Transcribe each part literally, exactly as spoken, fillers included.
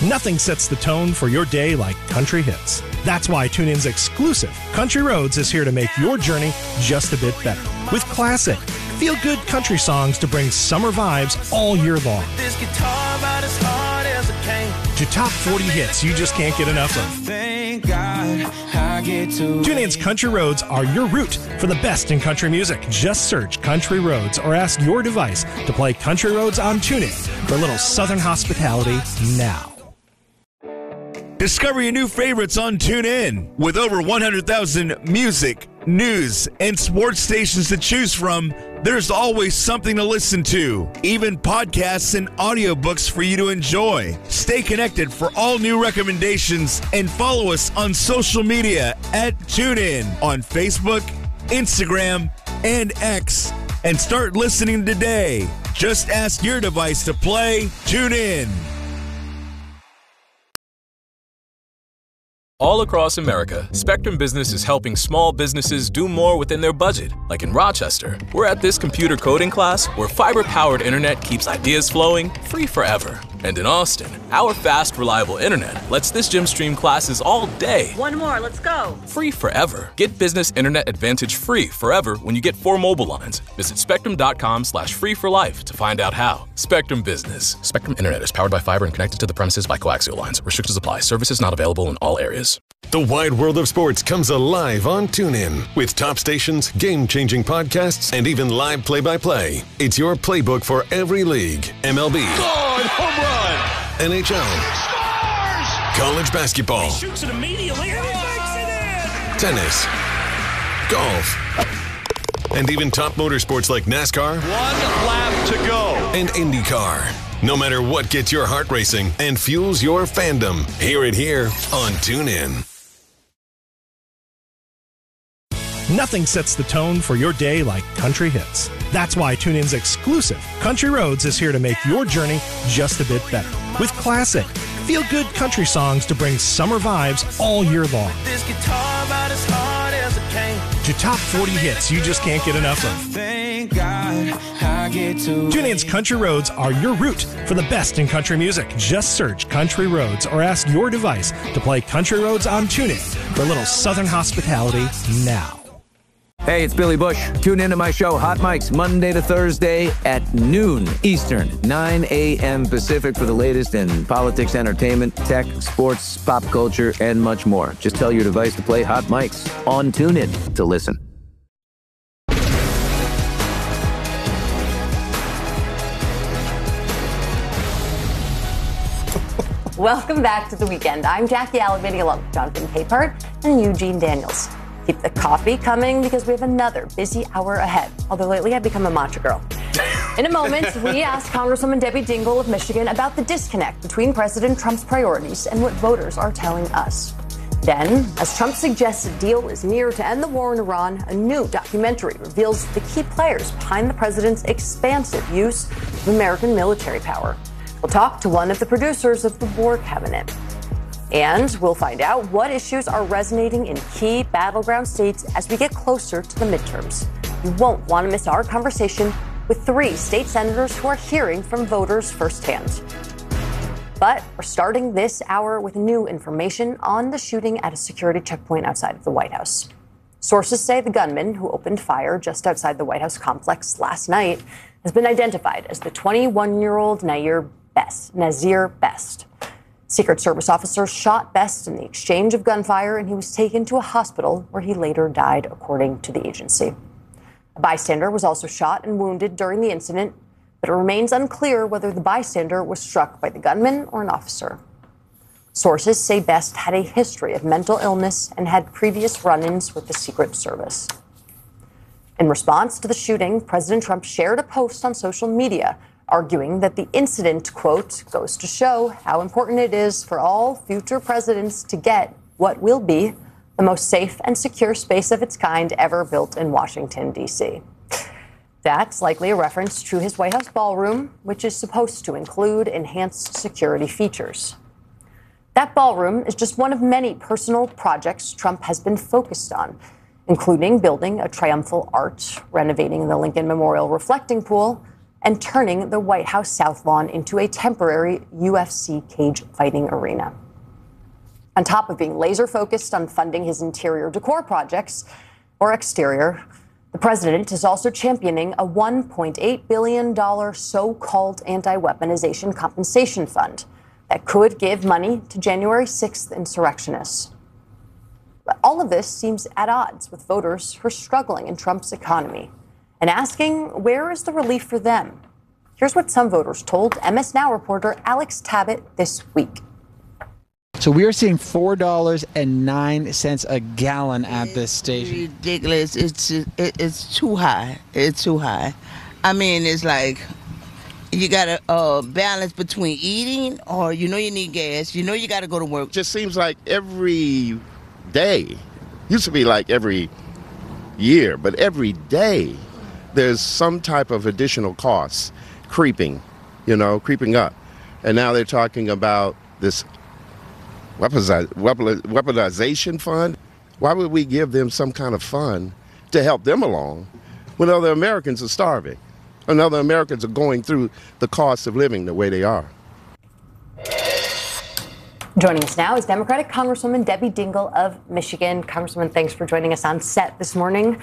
Nothing sets the tone for your day like country hits. That's why TuneIn's exclusive Country Roads is here to make your journey just a bit better. With classic, feel-good country songs to bring summer vibes all year long. This guitar about as hard as it came. To top forty hits you just can't get enough of. Thank God I get to TuneIn's Country Roads are your route for the best in country music. Just search Country Roads or ask your device to play Country Roads on TuneIn for a little Southern hospitality now. Discover your new favorites on TuneIn. With over one hundred thousand music, news, and sports stations to choose from, there's always something to listen to. Even podcasts and audiobooks for you to enjoy. Stay connected for all new recommendations and follow us on social media at TuneIn on Facebook, Instagram, and X. And start listening today. Just ask your device to play TuneIn. All across America, Spectrum Business is helping small businesses do more within their budget. Like in Rochester, we're at this computer coding class where fiber-powered internet keeps ideas flowing free forever. And in Austin, our fast, reliable internet lets this gym stream classes all day. One more, let's go. Free forever. Get Business Internet Advantage free forever when you get four mobile lines. Visit spectrum.com slash free for life to find out how. Spectrum Business. Spectrum Internet is powered by fiber and connected to the premises by coaxial lines. Restrictions apply. Services not available in all areas. The wide world of sports comes alive on TuneIn with top stations, game-changing podcasts, and even live play-by-play. It's your playbook for every league. M L B. God, home run! N H L. Scores! College basketball. He shoots it immediately and he makes it in! Tennis. Golf. And even top motorsports like NASCAR. One lap to go. And IndyCar. No matter what gets your heart racing and fuels your fandom, hear it here on TuneIn. Nothing sets the tone for your day like country hits. That's why TuneIn's exclusive Country Roads is here to make your journey just a bit better. With classic, feel-good country songs to bring summer vibes all year long. This guitar about as hard as it came. To top forty hits you just can't get enough of. Thank God I get to TuneIn's Country Roads are your route for the best in country music. Just search Country Roads or ask your device to play Country Roads on TuneIn for a little Southern hospitality now. Hey, it's Billy Bush. Tune into my show, Hot Mics, Monday to Thursday at noon Eastern, nine a.m. Pacific for the latest in politics, entertainment, tech, sports, pop culture, and much more. Just tell your device to play Hot Mics on TuneIn to listen. Welcome back to The Weekend. I'm Jackie Alavidi along with Jonathan Capehart and Eugene Daniels. Keep the coffee coming because we have another busy hour ahead. Although lately I've become a matcha girl. In a moment, we ask Congresswoman Debbie Dingell of Michigan about the disconnect between President Trump's priorities and what voters are telling us. Then, as Trump suggests a deal is near to end the war in Iran, a new documentary reveals the key players behind the president's expansive use of American military power. We'll talk to one of the producers of the war cabinet. And we'll find out what issues are resonating in key battleground states as we get closer to the midterms. You won't want to miss our conversation with three state senators who are hearing from voters firsthand. But we're starting this hour with new information on the shooting at a security checkpoint outside of the White House. Sources say the gunman who opened fire just outside the White House complex last night has been identified as the twenty-one-year-old Nair Best, Nazir Best. Secret Service officers shot Best in the exchange of gunfire, and he was taken to a hospital where he later died, according to the agency. A bystander was also shot and wounded during the incident, but it remains unclear whether the bystander was struck by the gunman or an officer. Sources say Best had a history of mental illness and had previous run-ins with the Secret Service. In response to the shooting, President Trump shared a post on social media arguing that the incident, quote, goes to show how important it is for all future presidents to get what will be the most safe and secure space of its kind ever built in Washington, D C. That's likely a reference to his White House ballroom, which is supposed to include enhanced security features. That ballroom is just one of many personal projects Trump has been focused on, including building a triumphal arch, renovating the Lincoln Memorial reflecting pool, and turning the White House South Lawn into a temporary U F C cage fighting arena. On top of being laser focused on funding his interior decor projects or exterior, the president is also championing a one point eight billion dollars so-called anti-weaponization compensation fund that could give money to January sixth insurrectionists. But all of this seems at odds with voters who are struggling in Trump's economy and asking, where is the relief for them? Here's what some voters told M S Now reporter Alex Tabbitt this week. So we are seeing four dollars and nine cents a gallon at this station. It's ridiculous. It's it, it's too high. It's too high. I mean, it's like you got to uh, balance between eating or you know you need gas. You know you got to go to work. Just seems like every day. Used to be like every year, but every day there's some type of additional costs creeping, you know, creeping up. And now they're talking about this weaponization fund. Why would we give them some kind of fund to help them along when other Americans are starving and other Americans are going through the cost of living the way they are? Joining us now is Democratic Congresswoman Debbie Dingell of Michigan. Congresswoman, thanks for joining us on set this morning.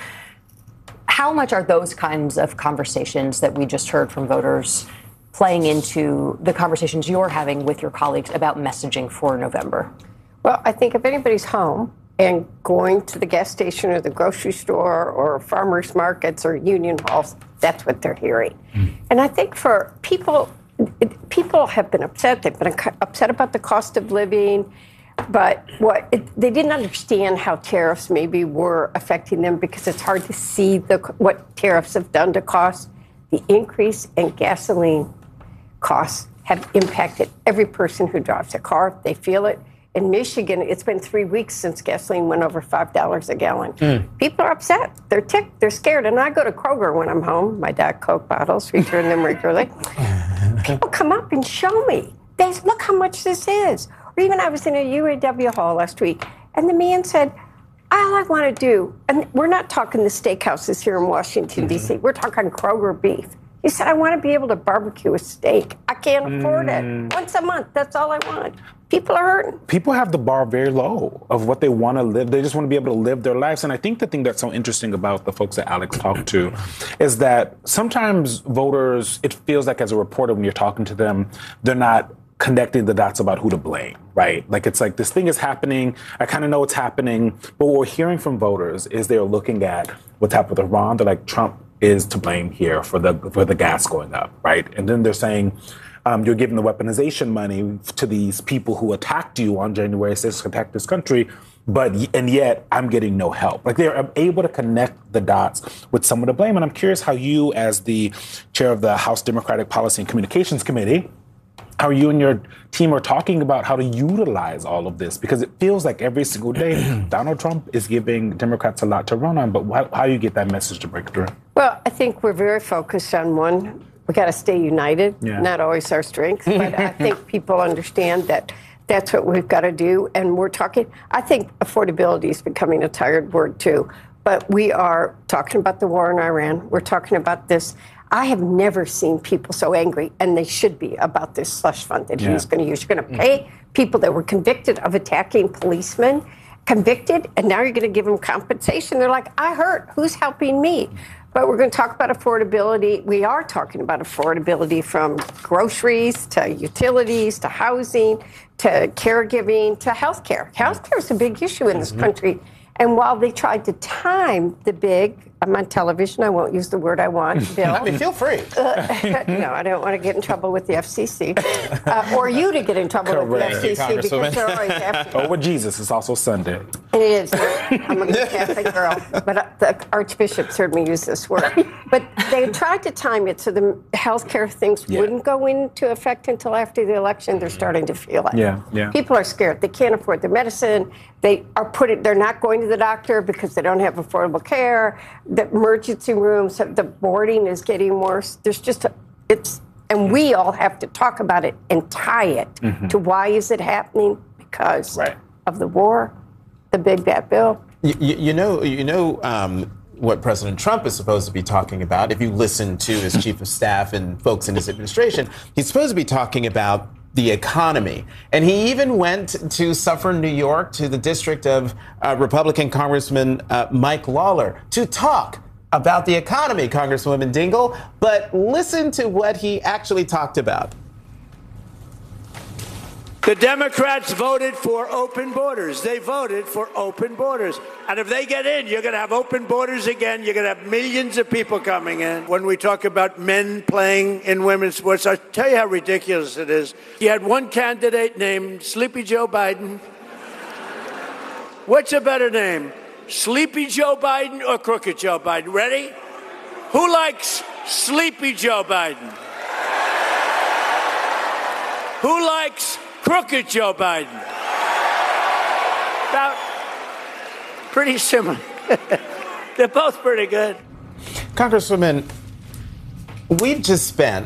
How much are those kinds of conversations that we just heard from voters playing into the conversations you're having with your colleagues about messaging for November? Well, I think if anybody's home and going to the gas station or the grocery store or farmers markets or union halls, that's what they're hearing. Mm. And I think for people, it, people have been upset. They've been upset about the cost of living, but what it, they didn't understand how tariffs maybe were affecting them because it's hard to see the, what tariffs have done to costs. The increase in gasoline costs have impacted every person who drives a car. They feel it. In Michigan, it's been three weeks since gasoline went over five dollars a gallon. Mm. People are upset. They're ticked. They're scared. And I go to Kroger when I'm home. My Diet Coke bottles, return them regularly. People come up and show me. They say, look how much this is. Or even I was in a U A W hall last week, and the man said, all I want to do, and we're not talking the steakhouses here in Washington, mm-hmm. D C. We're talking Kroger beef. He said, I want to be able to barbecue a steak. I can't afford mm. it. Once a month, that's all I want. People are hurting. People have the bar very low of what they want to live. They just want to be able to live their lives. And I think the thing that's so interesting about the folks that Alex talked to is that sometimes voters, it feels like as a reporter when you're talking to them, they're not connecting the dots about who to blame, right? Like it's like this thing is happening. I kind of know what's happening. But what we're hearing from voters is they're looking at what's happened with Iran. They're like, Trump is to blame here for the for the gas going up, right? And then they're saying um, you're giving the weaponization money to these people who attacked you on January sixth, attacked this country, but and yet I'm getting no help. Like they're able to connect the dots with someone to blame. And I'm curious how you, as the chair of the House Democratic Policy and Communications Committee, how you and your team are talking about how to utilize all of this, because it feels like every single day Donald Trump is giving Democrats a lot to run on. But how, how do you get that message to break through? Well, I think we're very focused on one. We got to stay united. Yeah. Not always our strength, but I think people understand that that's what we've got to do. And we're talking. I think affordability is becoming a tired word too. But we are talking about the war in Iran. We're talking about this. I have never seen people so angry, and they should be, about this slush fund that yeah. he's going to use. You're going to pay people that were convicted of attacking policemen, convicted, and now you're going to give them compensation. They're like, I hurt. Who's helping me? But we're going to talk about affordability. We are talking about affordability from groceries to utilities to housing to caregiving to health care. Health care is a big issue in this mm-hmm. country. And while they tried to time the big, I'm on television, I won't use the word I want, Bill. I mean, feel free. Uh, no, I don't want to get in trouble with the F C C. Uh, or you to get in trouble Correct. with the F C C because they're always after you. Oh, with Jesus, it's also Sunday. It is. I'm a good Catholic girl. But uh, the archbishops heard me use this word. But they tried to time it so the health care things yeah. wouldn't go into effect until after the election. They're starting to feel it. Yeah, yeah. People are scared. They can't afford their medicine. They are putting, they're not going to the doctor because they don't have affordable care. The emergency rooms, the boarding is getting worse. There's just, a, it's, and we all have to talk about it and tie it mm-hmm. to why is it happening? Because right. of the war, the big bad bill. You, you know, you know, um, what President Trump is supposed to be talking about. If you listen to his chief of staff and folks in his administration, he's supposed to be talking about the economy. And he even went to Suffern, New York, to the district of uh, Republican Congressman uh, Mike Lawler to talk about the economy, Congresswoman Dingell. But listen to what he actually talked about. The Democrats voted for open borders. They voted for open borders. And if they get in, you're going to have open borders again. You're going to have millions of people coming in. When we talk about men playing in women's sports, I'll tell you how ridiculous it is. You had one candidate named Sleepy Joe Biden. What's a better name? Sleepy Joe Biden or Crooked Joe Biden? Ready? Who likes Sleepy Joe Biden? Who likes Crooked Joe Biden? About pretty similar. They're both pretty good. Congresswoman, we've just spent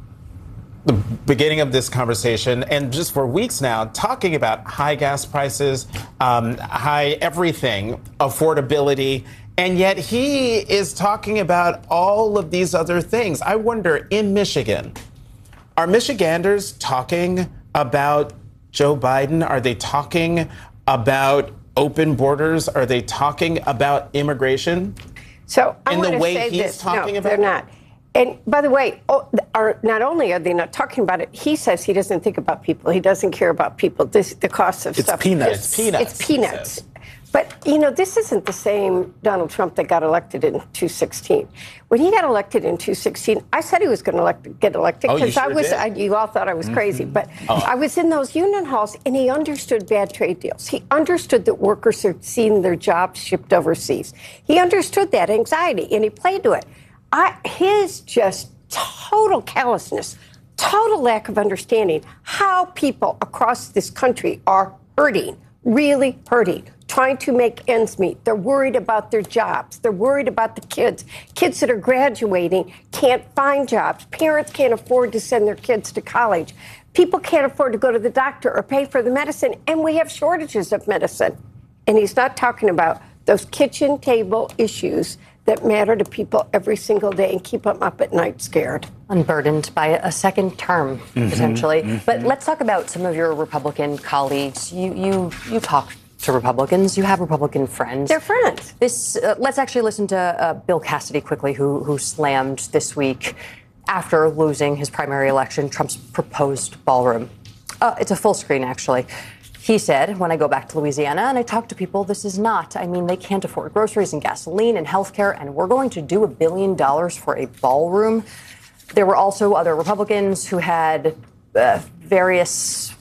the beginning of this conversation and just for weeks now talking about high gas prices, um, high everything, affordability, and yet he is talking about all of these other things. I wonder, in Michigan, are Michiganders talking about Joe Biden? Are they talking about open borders? Are they talking about immigration? So I in the want to way say he's this. talking no, about they're not. And by the way, oh, are not only are they not talking about it, he says he doesn't think about people. He doesn't care about people. This the cost of It's stuff. peanuts. It's peanuts. It's peanuts. But, you know, this isn't the same Donald Trump that got elected in two sixteen. When he got elected in two sixteen, I said he was going to elect, get elected Oh, you because I sure was, did. I, you all thought I was crazy. But Oh. I was in those union halls and he understood bad trade deals. He understood that workers are seeing their jobs shipped overseas. He understood that anxiety and he played to it. I, his just total callousness, total lack of understanding how people across this country are hurting, really hurting, trying to make ends meet. They're worried about their jobs. They're worried about the kids. Kids that are graduating can't find jobs. Parents can't afford to send their kids to college. People can't afford to go to the doctor or pay for the medicine, and we have shortages of medicine. And he's not talking about those kitchen table issues that matter to people every single day and keep them up at night scared. Unburdened by a second term, Mm-hmm. potentially. Mhm. But let's talk about some of your Republican colleagues. You you you talk to Republicans. You have Republican friends. They're friends. This uh, let's actually listen to uh, Bill Cassidy quickly, who who slammed this week after losing his primary election Trump's proposed ballroom. Uh, it's a full screen, actually. He said, when I go back to Louisiana and I talk to people, this is not. I mean, they can't afford groceries and gasoline and health care, and we're going to do a billion dollars for a ballroom. There were also other Republicans who had uh, various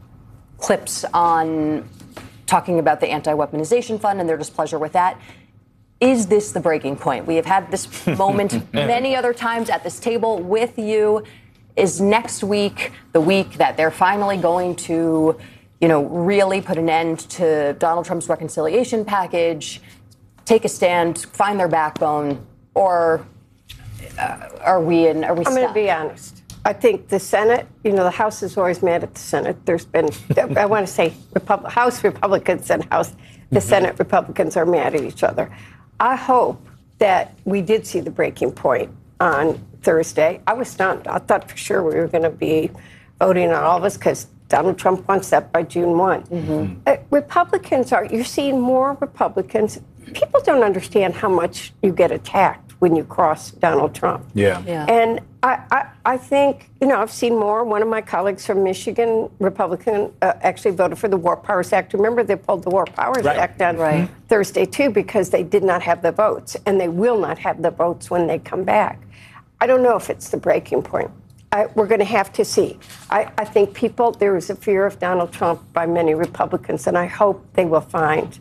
clips on talking about the anti-weaponization fund and their displeasure with that. Is this the breaking point? We have had this moment many other times at this table with you. Is next week the week that they're finally going to, you know, really put an end to Donald Trump's reconciliation package, take a stand, find their backbone, or uh, are we in? Are we? I'm going to be honest. I think the Senate, you know, the House is always mad at the Senate. There's been, I want to say, Repub- House Republicans and House, the mm-hmm. Senate Republicans are mad at each other. I hope that we did see the breaking point on Thursday. I was stunned. I thought for sure we were going to be voting on all of us because Donald Trump wants that by June first. Mm-hmm. Uh, Republicans are, you're seeing more Republicans. People don't understand how much you get attacked when you cross Donald Trump. Yeah. yeah. And I, I, I think, you know, I've seen more. One of my colleagues from Michigan, Republican, uh, actually voted for the War Powers Act. Remember, they pulled the War Powers right. Act on right. Thursday, too, because they did not have the votes, and they will not have the votes when they come back. I don't know if it's the breaking point. I, we're going to have to see. I, I think people, there is a fear of Donald Trump by many Republicans, and I hope they will find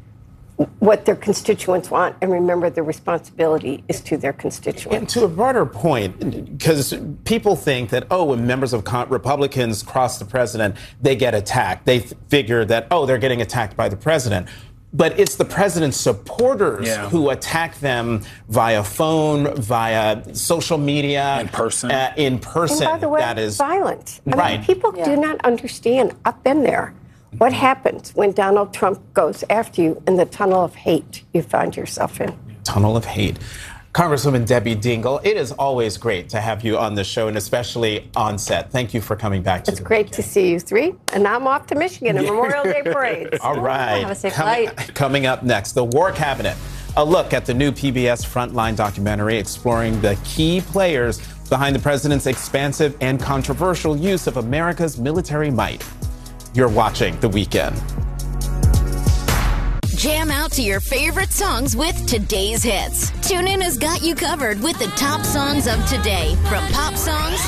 what their constituents want, and remember the responsibility is to their constituents. And to a broader point, because people think that, oh, when members of con- Republicans cross the president, they get attacked. They th- figure that, oh, they're getting attacked by the president. But it's the president's supporters yeah. who attack them via phone, via social media. In person. Uh, in person. And by the way, that is violent. I right. mean, people yeah. do not understand. I've been there. What happens when Donald Trump goes after you in the tunnel of hate you find yourself in? tunnel of hate. Congresswoman Debbie Dingell, it is always great to have you on the show, and especially on set. Thank you for coming back to It's the great weekend. to see you three. And I'm off to Michigan in Memorial Day parades. All right. Have a safe coming, flight. coming up next, the War Cabinet. A look at the new P B S Frontline documentary exploring the key players behind the president's expansive and controversial use of America's military might. You're watching The Weekend. Jam out to your favorite songs with today's hits. TuneIn has got you covered with the top songs of today, from pop songs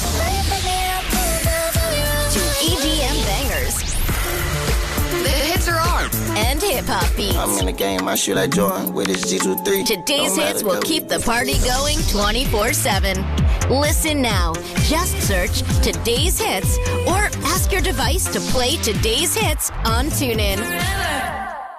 to E D M bangers. The hits are on, and hip-hop beats. I'm in the game, I shoot like Jordan with his G twenty-three. Today's No hits matter will the- keep the party going twenty-four seven. Listen now. Just search Today's Hits or ask your device to play Today's Hits on TuneIn.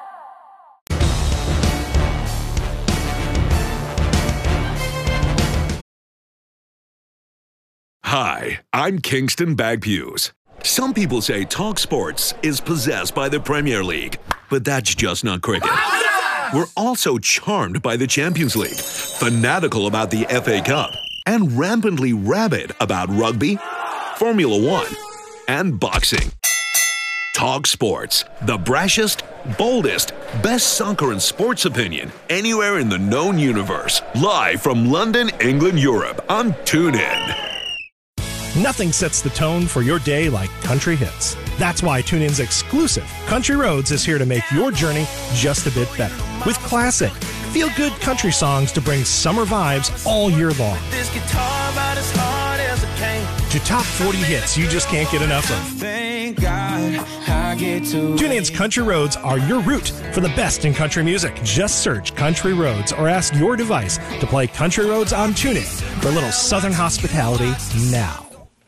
Hi, I'm Kingston Bagpues. Some people say Talk Sports is possessed by the Premier League, but that's just not cricket. We're also charmed by the Champions League, fanatical about the F A Cup, and rampantly rabid about rugby, Formula One, and boxing. Talk Sports, the brashest, boldest, best soccer and sports opinion anywhere in the known universe. Live from London, England, Europe on TuneIn. Nothing sets the tone for your day like country hits. That's why TuneIn's exclusive Country Roads is here to make your journey just a bit better. With classic, feel-good country songs to bring summer vibes all year long. This guitar about as hard as a cane. To top forty hits you just can't get enough of. Thank God I get to. TuneIn's Country Roads are your route for the best in country music. Just search Country Roads or ask your device to play Country Roads on TuneIn for a little Southern hospitality now.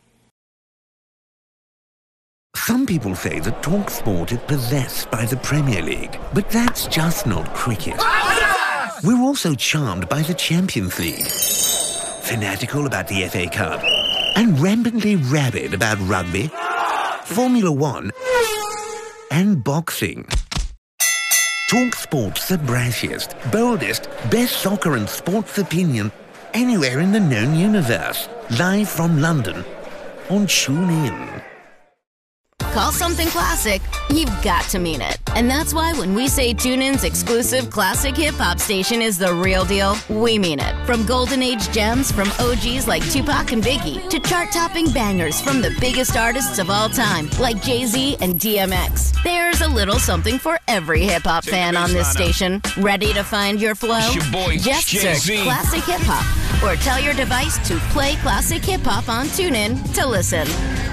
Some people say that TalkSport is possessed by the Premier League, but that's just not cricket. We're also charmed by the Champions League, fanatical about the F A Cup, and rampantly rabid about rugby, Formula One, and boxing. TalkSport's the brashiest, boldest, best soccer and sports opinion anywhere in the known universe. Live from London on TuneIn. Call something classic, you've got to mean it. And that's why when we say TuneIn's exclusive classic hip-hop station is the real deal, we mean it. From golden age gems from O Gs like Tupac and Biggie to chart-topping bangers from the biggest artists of all time like Jay-Z and D M X. There's a little something for every hip-hop fan on this station. Ready to find your flow? It's your boy, Just Jay-Z. search Classic Hip Hop or tell your device to play Classic Hip Hop on TuneIn to listen.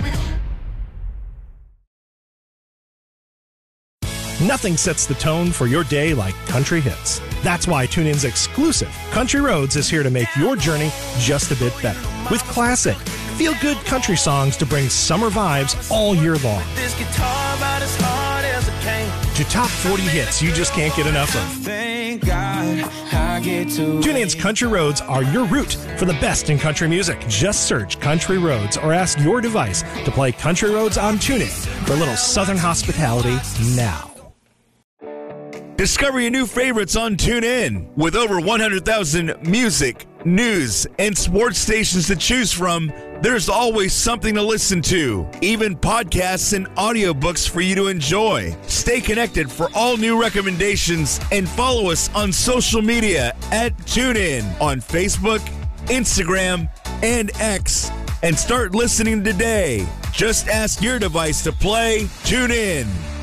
Nothing sets the tone for your day like country hits. That's why TuneIn's exclusive Country Roads is here to make your journey just a bit better. With classic, feel-good country songs to bring summer vibes all year long. This guitar about as hard as a cane. To top forty hits you just can't get enough of. Thank God I get to. TuneIn's Country Roads are your route for the best in country music. Just search Country Roads or ask your device to play Country Roads on TuneIn for a little Southern hospitality now. Discover your new favorites on TuneIn. With over one hundred thousand music, news, and sports stations to choose from, there's always something to listen to. Even podcasts and audiobooks for you to enjoy. Stay connected for all new recommendations and follow us on social media at TuneIn on Facebook, Instagram, and X. And start listening today. Just ask your device to play TuneIn.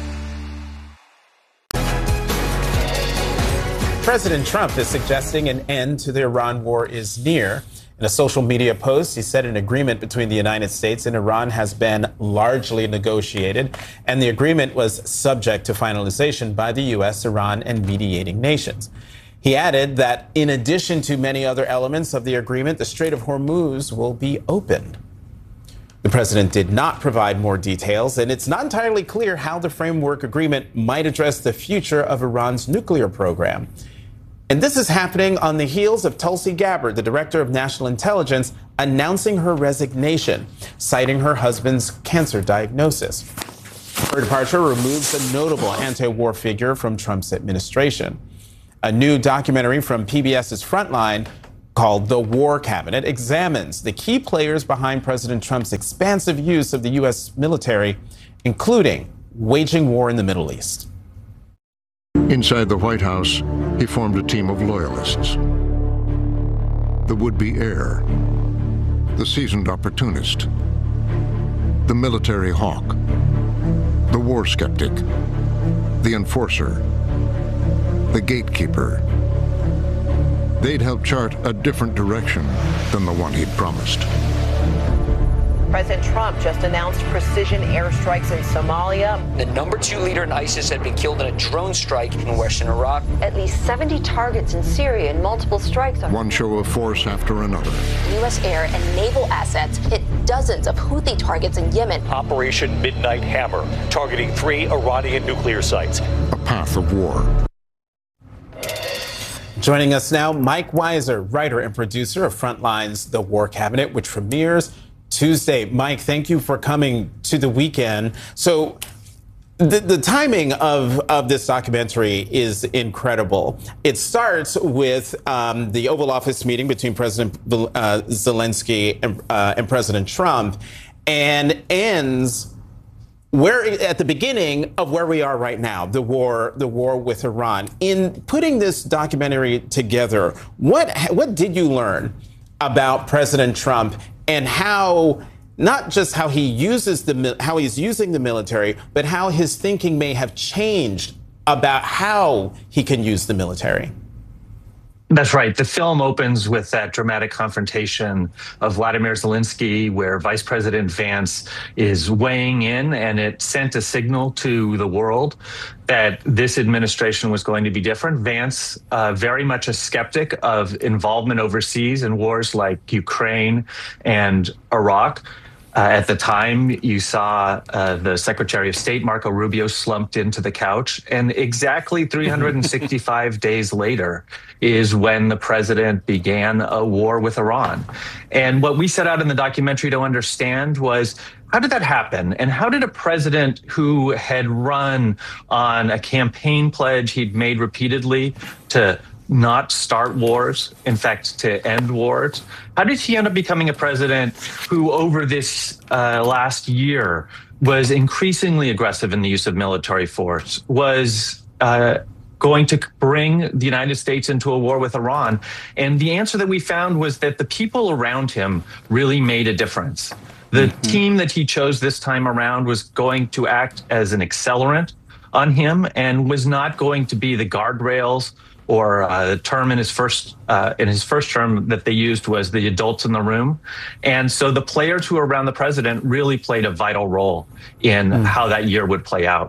President Trump is suggesting an end to the Iran war is near. In a social media post, he said an agreement between the United States and Iran has been largely negotiated, and the agreement was subject to finalization by the U S, Iran, and mediating nations. He added that in addition to many other elements of the agreement, the Strait of Hormuz will be opened. The president did not provide more details, and it's not entirely clear how the framework agreement might address the future of Iran's nuclear program. And this is happening on the heels of Tulsi Gabbard, the director of national intelligence, announcing her resignation, citing her husband's cancer diagnosis. Her departure removes a notable anti-war figure from Trump's administration. A new documentary from PBS's Frontline called The War Cabinet examines the key players behind President Trump's expansive use of the U S military, including waging war in the Middle East. Inside the White House, he formed a team of loyalists. The would-be heir, the seasoned opportunist, the military hawk, the war skeptic, the enforcer, the gatekeeper. They'd help chart a different direction than the one he'd promised. President Trump just announced precision airstrikes in Somalia. The number two leader in ISIS had been killed in a drone strike in western Iraq. At least seventy targets in Syria and multiple strikes on One show of force after another. U S air and naval assets hit dozens of Houthi targets in Yemen. Operation Midnight Hammer, targeting three Iranian nuclear sites. A path of war. Joining us now, Mike Weiser, writer and producer of Frontline's The War Cabinet, which premieres Tuesday. Mike, thank you for coming to the weekend. So the, the timing of, of this documentary is incredible. It starts with um, the Oval Office meeting between President uh, Zelensky and, uh, and President Trump, and ends where at the beginning of where we are right now, the war, the war with Iran. In putting this documentary together, what what did you learn about President Trump and how, not just how he uses the how he's using the military, but how his thinking may have changed about how he can use the military? That's right. The film opens with that dramatic confrontation of Vladimir Zelensky, where Vice President Vance is weighing in, and it sent a signal to the world that this administration was going to be different. Vance, uh, very much a skeptic of involvement overseas in wars like Ukraine and Iraq. Uh, at the time, you saw uh, the Secretary of State, Marco Rubio, slumped into the couch. And exactly three hundred sixty-five days later is when the president began a war with Iran. And what we set out in the documentary to understand was, how did that happen? And how did a president who had run on a campaign pledge he'd made repeatedly to not start wars, in fact, to end wars, how did he end up becoming a president who over this uh, last year was increasingly aggressive in the use of military force, was uh, going to bring the United States into a war with Iran? And the answer that we found was that the people around him really made a difference. The mm-hmm. team that he chose this time around was going to act as an accelerant on him and was not going to be the guardrails, or uh, the term in his first uh, in his first term that they used was the adults in the room. And so the players who were around the president really played a vital role in mm. how that year would play out.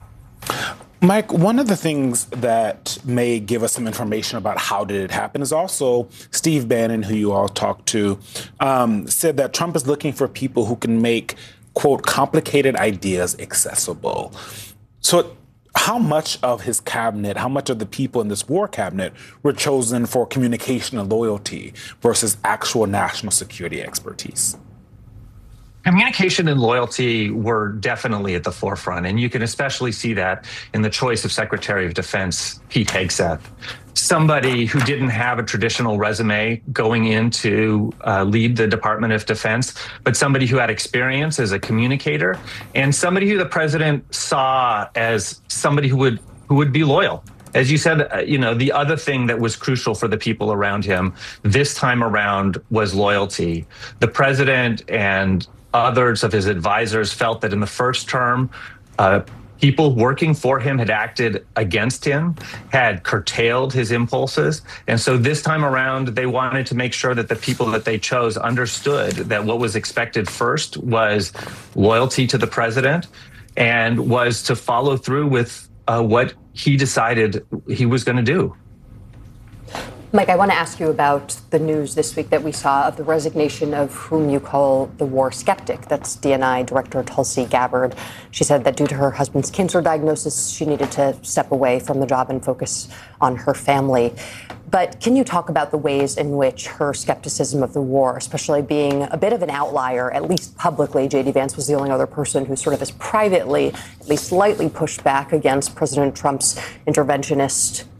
Mike, one of the things that may give us some information about how did it happen is also Steve Bannon, who you all talked to, um, said that Trump is looking for people who can make, quote, complicated ideas accessible. So how much of his cabinet, how much of the people in this war cabinet were chosen for communication and loyalty versus actual national security expertise? Communication and loyalty were definitely at the forefront, and you can especially see that in the choice of Secretary of Defense Pete Hegseth, somebody who didn't have a traditional resume going in to uh, lead the Department of Defense, but somebody who had experience as a communicator and somebody who the president saw as somebody who would who would be loyal. As you said, uh, you know, the other thing that was crucial for the people around him this time around was loyalty. The president and others of his advisors felt that in the first term, uh, people working for him had acted against him, had curtailed his impulses. And so this time around, they wanted to make sure that the people that they chose understood that what was expected first was loyalty to the president and was to follow through with uh, what he decided he was going to do. Mike, I want to ask you about the news this week that we saw of the resignation of whom you call the war skeptic. That's D N I Director Tulsi Gabbard. She said that due to her husband's cancer diagnosis, she needed to step away from the job and focus on her family. But can you talk about the ways in which her skepticism of the war, especially being a bit of an outlier, at least publicly, J D. Vance was the only other person who sort of has privately, at least slightly pushed back against President Trump's interventionist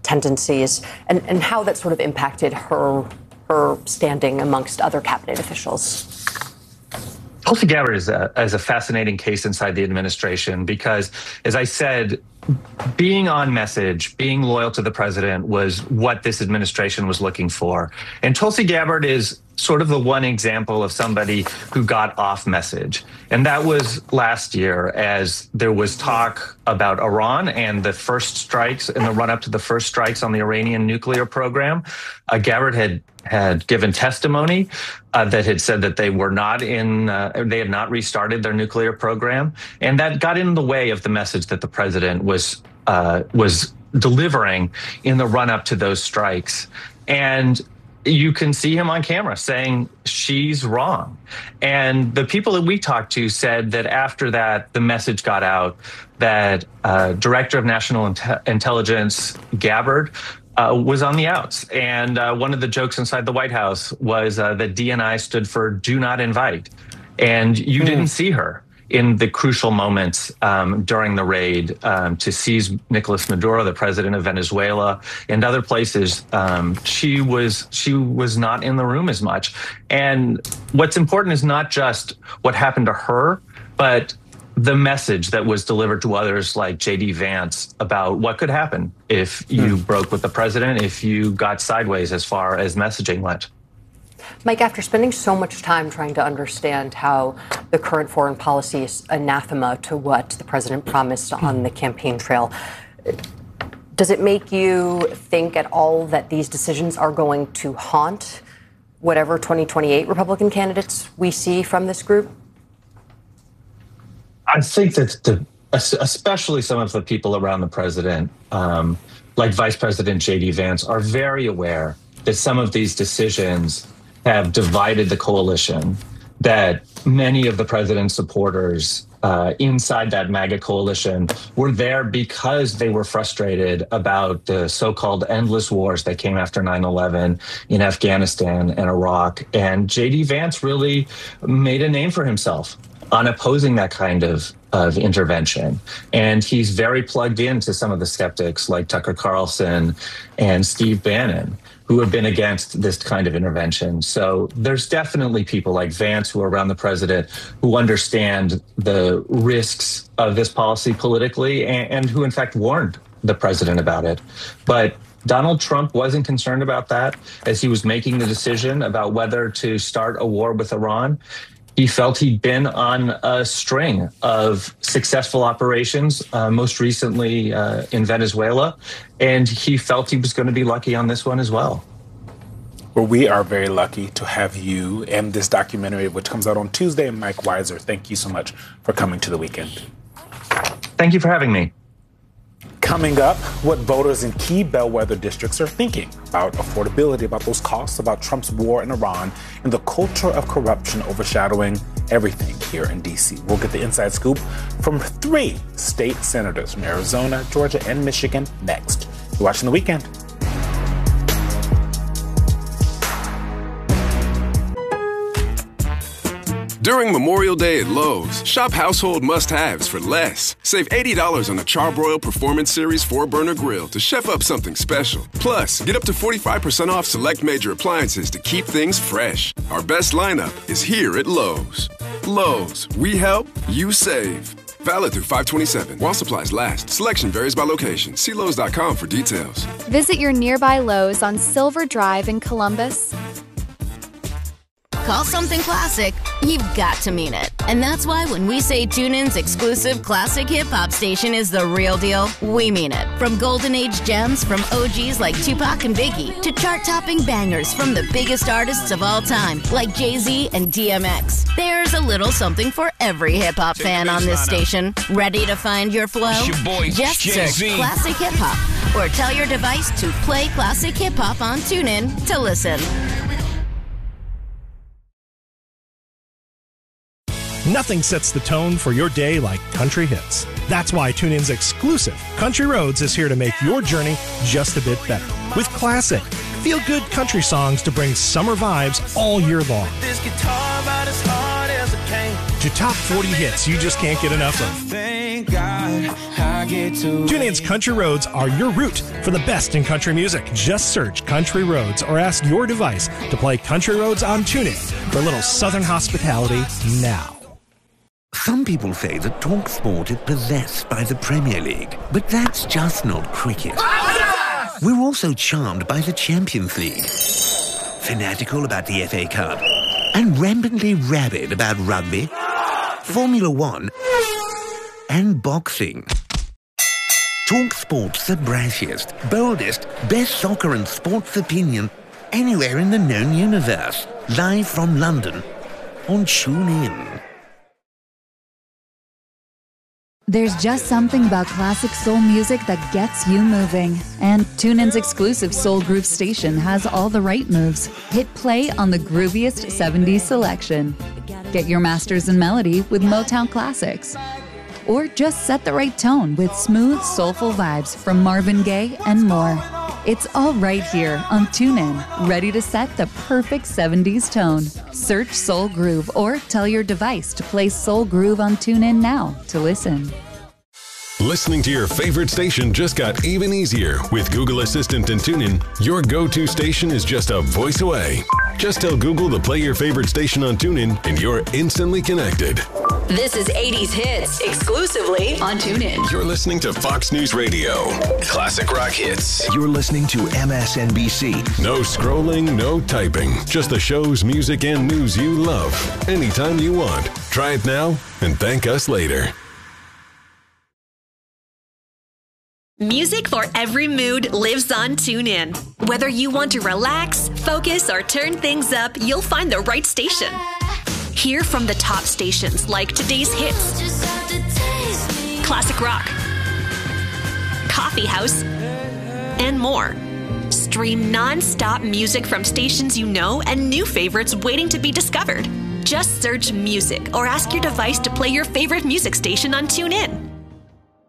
tendencies, and, and how that sort of impacted her her standing amongst other cabinet officials? Tulsi Gabbard is a, is a fascinating case inside the administration because, as I said, being on message, being loyal to the president was what this administration was looking for. And Tulsi Gabbard is sort of the one example of somebody who got off message. And that was last year as there was talk about Iran and the first strikes in the run up to the first strikes on the Iranian nuclear program. Uh, Gabbard had had given testimony uh, that had said that they were not in, uh, they had not restarted their nuclear program. And that got in the way of the message that the president was, uh, was delivering in the run up to those strikes. And you can see him on camera saying she's wrong. And the people that we talked to said that after that, the message got out that uh, Director of National Inte- Intelligence Gabbard uh, was on the outs. And uh, one of the jokes inside the White House was uh, that D N I stood for do not invite. And you mm. didn't see her in the crucial moments um, during the raid um, to seize Nicolas Maduro, the president of Venezuela, and other places. Um, she was she was not in the room as much. And what's important is not just what happened to her, but the message that was delivered to others like J D Vance about what could happen if you mm. broke with the president, if you got sideways as far as messaging went. Mike, after spending so much time trying to understand how the current foreign policy is anathema to what the president promised on the campaign trail, does it make you think at all that these decisions are going to haunt whatever twenty twenty-eight Republican candidates we see from this group? I think that the, especially some of the people around the president, um, like Vice President J D Vance, are very aware that some of these decisions have divided the coalition, that many of the president's supporters uh, inside that MAGA coalition were there because they were frustrated about the so-called endless wars that came after nine eleven in Afghanistan and Iraq. And J D Vance really made a name for himself on opposing that kind of, of intervention. And he's very plugged into some of the skeptics like Tucker Carlson and Steve Bannon, who have been against this kind of intervention. So there's definitely people like Vance who are around the president who understand the risks of this policy politically and, and who in fact warned the president about it. But Donald Trump wasn't concerned about that as he was making the decision about whether to start a war with Iran. He felt he'd been on a string of successful operations, uh, most recently uh, in Venezuela, and he felt he was going to be lucky on this one as well. Well, we are very lucky to have you in this documentary, which comes out on Tuesday. And Mike Weiser, thank you so much for coming to the weekend. Thank you for having me. Coming up, what voters in key bellwether districts are thinking about affordability, about those costs, about Trump's war in Iran, and the culture of corruption overshadowing everything here in D C. We'll get the inside scoop from three state senators from Arizona, Georgia, and Michigan next. You're watching The Weekend. During Memorial Day at Lowe's, shop household must-haves for less. Save eighty dollars on a Charbroil Performance Series four burner grill to chef up something special. Plus, get up to forty-five percent off select major appliances to keep things fresh. Our best lineup is here at Lowe's. Lowe's, we help, you save. Valid through five twenty-seven. While supplies last. Selection varies by location. See Lowe's dot com for details. Visit your nearby Lowe's on Silver Drive in Columbus. Call something classic, you've got to mean it. And that's why when we say TuneIn's exclusive classic hip-hop station is the real deal, we mean it. From golden age gems from O Gs like Tupac and Biggie to chart-topping bangers from the biggest artists of all time like Jay-Z and D M X. There's a little something for every hip-hop fan on this station. Ready to find your flow? Your boy, Just Jay-Z. search Classic Hip-Hop or tell your device to play Classic Hip-Hop on TuneIn to listen. Nothing sets the tone for your day like country hits. That's why TuneIn's exclusive Country Roads is here to make your journey just a bit better. With classic, feel-good country songs to bring summer vibes all year long. This guitar about as hard as a cane. To top forty hits you just can't get enough of. Thank God I get to. TuneIn's Country Roads are your route for the best in country music. Just search Country Roads or ask your device to play Country Roads on TuneIn for a little Southern hospitality now. Some people say that TalkSport is possessed by the Premier League, but that's just not cricket. We're also charmed by the Champions League, fanatical about the F A Cup, and rampantly rabid about rugby, Formula One, and boxing. TalkSport's the brashiest, boldest, best soccer and sports opinion anywhere in the known universe. Live from London on TuneIn. There's just something about classic soul music that gets you moving. And TuneIn's exclusive Soul Groove station has all the right moves. Hit play on the grooviest seventies selection. Get your masters in melody with Motown classics. Or just set the right tone with smooth, soulful vibes from Marvin Gaye and more. It's all right here on TuneIn, ready to set the perfect seventies tone. Search Soul Groove or tell your device to play Soul Groove on TuneIn now to listen. Listening to your favorite station just got even easier. With Google Assistant and TuneIn, your go-to station is just a voice away. Just tell Google to play your favorite station on TuneIn and you're instantly connected. This is eighties Hits, exclusively on TuneIn. You're listening to Fox News Radio. Classic rock hits. You're listening to M S N B C. No scrolling, no typing. Just the shows, music, and news you love. Anytime you want. Try it now and thank us later. Music for every mood lives on TuneIn. Whether you want to relax, focus, or turn things up, you'll find the right station. Hear from the top stations like Today's Hits, Classic Rock, Coffee House, and more. Stream non-stop music from stations you know and new favorites waiting to be discovered. Just search music or ask your device to play your favorite music station on TuneIn.